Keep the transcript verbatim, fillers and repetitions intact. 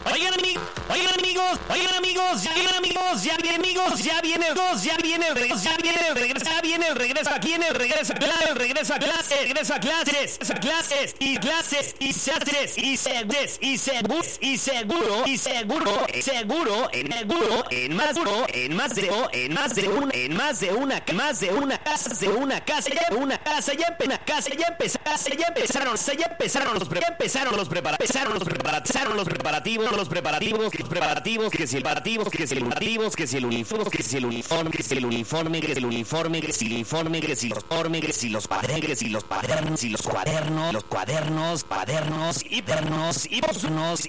Oigan amigos, oigan amigos, oigan amigos, ya vienen amigos, ya vienen amigos, ya viene el dos, ya viene el regreso, ya viene el regreso, ya viene el regreso, aquí en el regreso a clase, el regreso a clase, regreso a clases, a clases y clases y clases y seguros y seguro y seguro y seguro, seguro, en seguro, en más duro, en más de en más de una, en más de una, más de una casa, de una casa, ya una casa, ya una casa, ya empezaron, ya empezaron, ya empezaron los pre, ya empezaron los preparativos, empezaron los preparativos, los preparativos, los preparativos, que preparativos, que si el preparativos, que si el preparativos, que si el uniforme, que si el uniforme, que si el uniforme, que si el uniforme, que si el uniforme, que si los uniformes, que si los cuadernos, que si los cuadernos, y los cuadernos, los cuadernos, cuadernos y pernos y pernos